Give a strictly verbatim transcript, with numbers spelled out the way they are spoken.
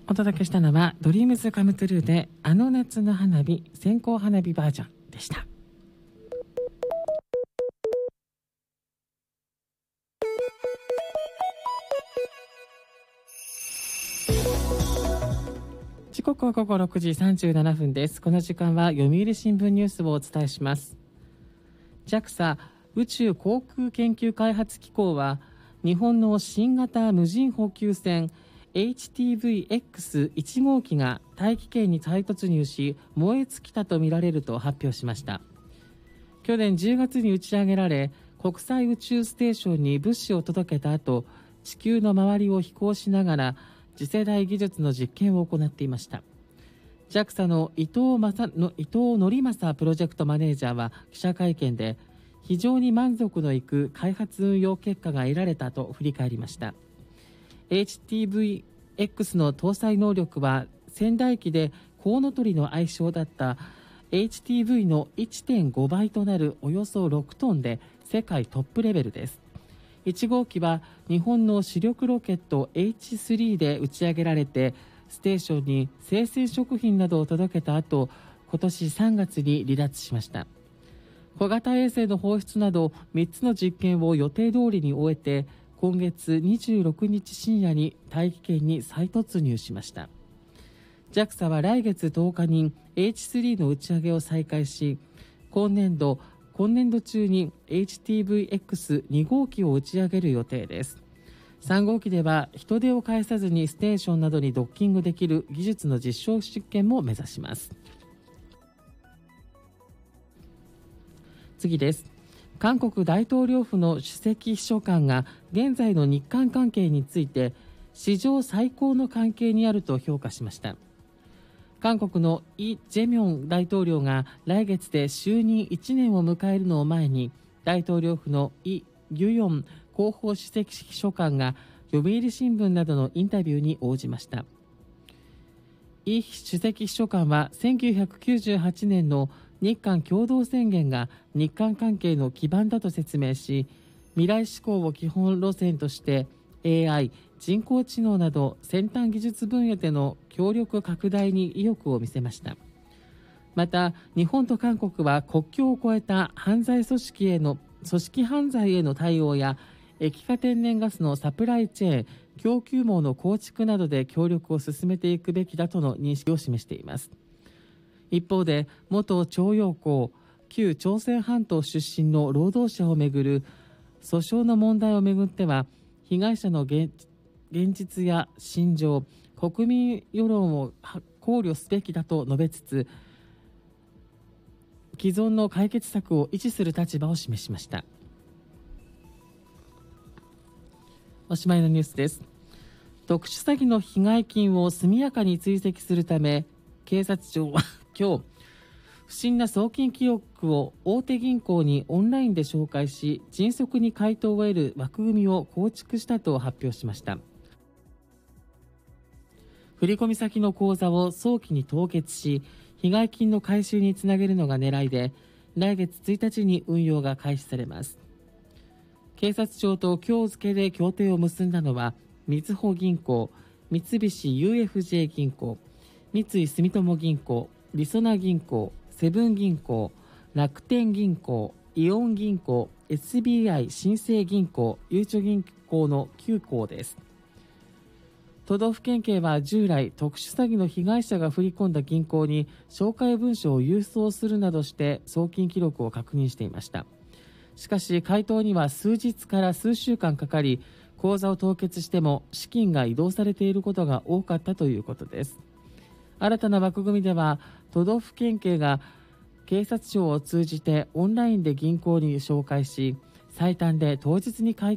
お届けしたのはドリームズカムトゥルーであの夏の花火線香花火バージョンでした。時刻は午後ろくじさんじゅうななふんです。この時間は読売新聞ニュースをお伝えします。 ジャクサ 宇宙航空研究開発機構は日本の新型無人補給船 エイチティーブイエックスいち 号機が大気圏に再突入し燃え尽きたとみられると発表しました。去年じゅうがつに打ち上げられ国際宇宙ステーションに物資を届けた後、地球の周りを飛行しながら次世代技術の実験を行っていました。 ジャクサ の伊藤正の伊藤則正プロジェクトマネージャーは記者会見で非常に満足のいく開発運用結果が得られたと振り返りました。 エイチティーブイエックス の搭載能力は仙台機でコウノトリの愛称だった エイチティーブイ の いってんご 倍となるおよそろくトンで世界トップレベルです。いち号機は日本の主力ロケット エイチスリー で打ち上げられてステーションに生鮮食品などを届けた後、今年さんがつに離脱しました。小型衛星の放出などみっつの実験を予定通りに終えて今月にじゅうろくにち深夜に大気圏に再突入しました。 ジャクサ は来月とおかに エイチスリー の打ち上げを再開し、今年度今年度中に エイチティーブイエックスに 号機を打ち上げる予定です。さん号機では人手を介さずにステーションなどにドッキングできる技術の実証実験も目指します。次です。韓国大統領府の首席秘書官が現在の日韓関係について史上最高の関係にあると評価しました。韓国のイ・ジェミョン大統領が来月で就任いちねんを迎えるのを前に、大統領府のイ・ギュヨン広報首席秘書官が読売新聞などのインタビューに応じました。イ首席秘書官はせんきゅうひゃくきゅうじゅうはちねんの日韓共同宣言が日韓関係の基盤だと説明し、未来志向を基本路線として エーアイ、人工知能など先端技術分野での協力拡大に意欲を見せました。また日本と韓国は国境を越えた犯罪組織への組織犯罪への対応や液化天然ガスのサプライチェーン供給網の構築などで協力を進めていくべきだとの認識を示しています。一方で元徴用工旧朝鮮半島出身の労働者をめぐる訴訟の問題をめぐっては、被害者の現実や心情、国民世論を考慮すべきだと述べつつ、既存の解決策を維持する立場を示しました。おしまいのニュースです。特殊詐欺の被害金を速やかに追跡するため、警察庁は今日不審な送金記録を大手銀行にオンラインで紹介し、迅速に回答を得る枠組みを構築したと発表しました。振込先の口座を早期に凍結し、被害金の回収につなげるのが狙いで、来月ついたちに運用が開始されます。警察庁と今日付で協定を結んだのは、みずほ銀行、三菱 ユーエフジェー 銀行、三井住友銀行、りそな銀行、セブン銀行、楽天銀行、イオン銀行、エスビーアイ 新生銀行、ゆうちょ銀行のきゅう行です。都道府県警は従来、特殊詐欺の被害者が振り込んだ銀行に紹介文書を郵送するなどして送金記録を確認していました。しかし回答には数日から数週間かかり、口座を凍結しても資金が移動されていることが多かったということです。新たな枠組みでは、都道府県警が警察庁を通じてオンラインで銀行に紹介し、最短で当日に回